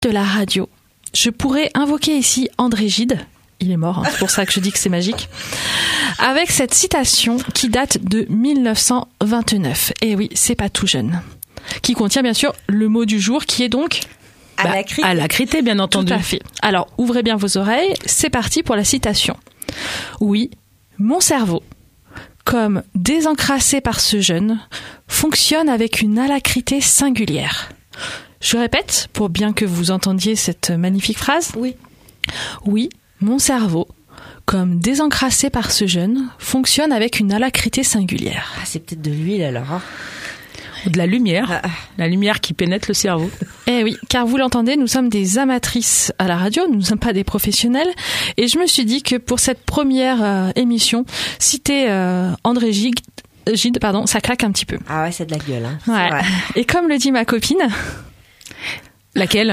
de la radio, je pourrais invoquer ici André Gide. Il est mort, c'est pour ça que je dis que c'est magique. Avec cette citation qui date de 1929. Et oui, c'est pas tout jeune. Qui contient bien sûr le mot du jour qui est donc... Alacrité, bien entendu. Tout à fait. Alors, ouvrez bien vos oreilles, c'est parti pour la citation. Oui, mon cerveau, comme désencrassé par ce jeûne, fonctionne avec une alacrité singulière. Je répète, pour bien que vous entendiez cette magnifique phrase. Oui, mon cerveau, comme désencrassé par ce jeûne, fonctionne avec une alacrité singulière. Ah, c'est peut-être de l'huile alors. Hein. Ou de la lumière. La lumière qui pénètre le cerveau. Eh oui, car vous l'entendez, nous sommes des amatrices à la radio, nous ne sommes pas des professionnels. Et je me suis dit que pour cette première émission, citer André Gide, ça claque un petit peu. Ah ouais, c'est de la gueule. Hein. Ouais. Vrai. Et comme le dit ma copine... Laquelle ?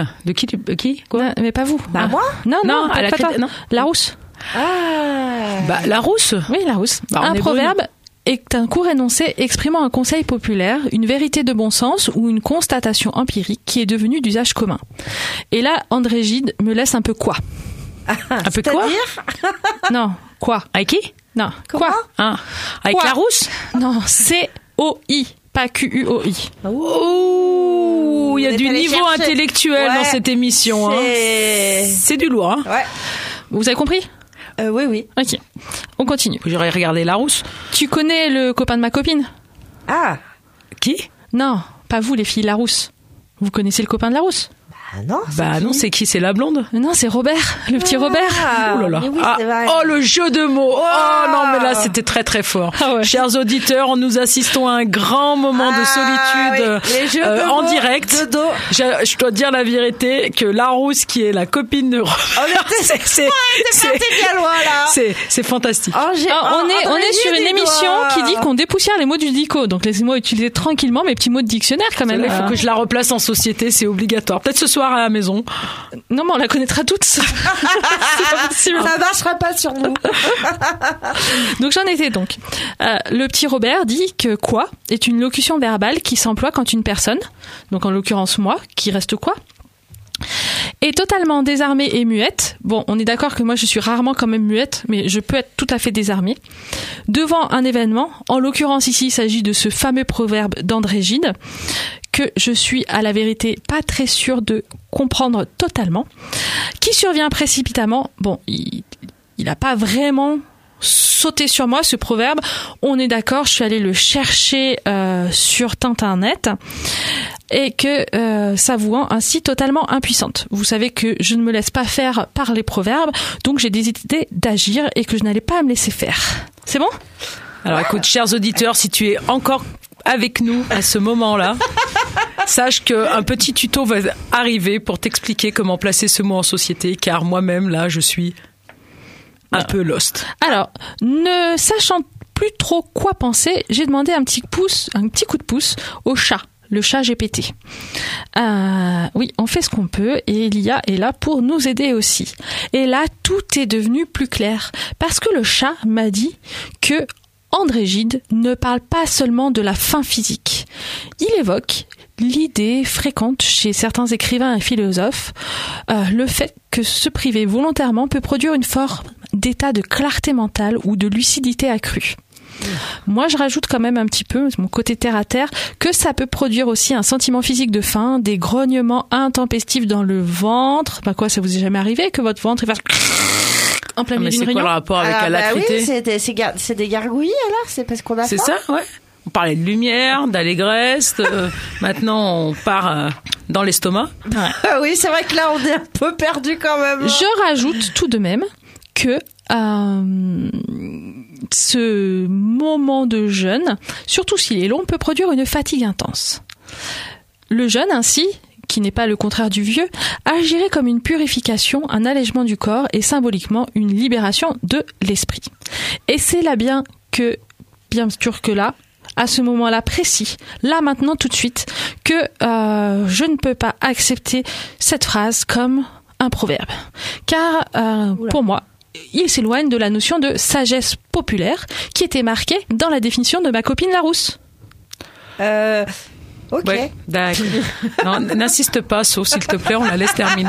De qui Quoi ? Non, mais pas vous. Bah moi ? Non, à la pas toi. non. Larousse. Ah. Bah Larousse. Oui, Larousse. Bah, un proverbe est un court énoncé exprimant un conseil populaire, une vérité de bon sens ou une constatation empirique qui est devenue d'usage commun. Et là, André Gide me laisse un peu quoi ? Un peu quoi ? Non, quoi ? Avec qui ? Non, Comment ? Avec Quoi ? Larousse ? Non, C-O-I, pas Q-U-O-I. Oh, il y a du niveau chercher. intellectuel dans cette émission. C'est du lourd. Hein. Ouais. Vous avez compris ? Oui. Ok, on continue. J'aurais regardé Larousse. Tu connais le copain de ma copine ? Ah. Qui ? Non, pas vous les filles, Larousse. Vous connaissez le copain de Larousse ? Ah non. Non, c'est qui ? C'est la blonde ? Non, c'est Robert, le petit Robert. Oh là là. Oui, c'est vrai. Oh, le jeu de mots. Oh non, mais là, c'était très très fort. Ah ouais. Chers auditeurs, nous assistons à un grand moment de solitude oui. Les jeux de en mots, direct. de dos. Je dois dire la vérité que Larousse, qui est la copine de c'est parti bien loin là. c'est fantastique. On est sur une émission qui dit qu'on dépoussière les mots du dico. Donc les mots utilisés tranquillement, mes petits mots de dictionnaire quand même. Il faut que je la replace en société, c'est obligatoire. Peut-être ce soir à la maison. Non, mais on la connaîtra toutes. C'est pas possible. Ça marchera pas sur nous. Donc j'en étais donc. Le petit Robert dit que quoi est une locution verbale qui s'emploie quand une personne, donc en l'occurrence moi, qui reste quoi, est totalement désarmée et muette. Bon, on est d'accord que moi je suis rarement quand même muette, mais je peux être tout à fait désarmée. Devant un événement, en l'occurrence ici il s'agit de ce fameux proverbe d'André Gide, que je suis à la vérité pas très sûre de comprendre totalement, qui survient précipitamment. Bon, il n'a pas vraiment sauté sur moi ce proverbe, on est d'accord, je suis allée le chercher sur Tinternet et que s'avouant ainsi totalement impuissante. Vous savez que je ne me laisse pas faire par les proverbes, donc j'ai décidé d'agir et que je n'allais pas me laisser faire. C'est bon ? Alors écoute, chers auditeurs, si tu es encore avec nous à ce moment-là, sache qu'un petit tuto va arriver pour t'expliquer comment placer ce mot en société, car moi-même, là, je suis un peu lost. Alors, ne sachant plus trop quoi penser, j'ai demandé un petit coup de pouce au chat. Le chat GPT. Oui, on fait ce qu'on peut et l'IA est là pour nous aider aussi. Et là, tout est devenu plus clair parce que le chat m'a dit que André Gide ne parle pas seulement de la fin physique. Il évoque l'idée fréquente chez certains écrivains et philosophes, le fait que se priver volontairement peut produire une forme d'état de clarté mentale ou de lucidité accrue. Moi, je rajoute quand même un petit peu, mon côté terre-à-terre, que ça peut produire aussi un sentiment physique de faim, des grognements intempestifs dans le ventre. Bah quoi, ça vous est jamais arrivé que votre ventre il fasse en plein milieu d'une réunion ? C'est quoi le rapport avec alacrité ? Oui, c'est des gargouilles alors ? C'est parce qu'on a faim ? C'est ça, ouais. On parlait de lumière, d'allégresse. Maintenant, on part dans l'estomac. Ouais. Oui, c'est vrai que là, on est un peu perdu quand même. Je rajoute tout de même que ce moment de jeûne, surtout s'il est long, peut produire une fatigue intense. Le jeûne, ainsi, qui n'est pas le contraire du vieux, agirait comme une purification, un allègement du corps et symboliquement une libération de l'esprit. Et c'est là bien sûr que là, à ce moment-là précis, là maintenant tout de suite, que je ne peux pas accepter cette phrase comme un proverbe. Car pour moi, il s'éloigne de la notion de sagesse populaire qui était marquée dans la définition de ma copine Larousse. Ok. Ouais, d'accord. Non, n'insiste pas, sauf s'il te plaît, on la laisse terminer.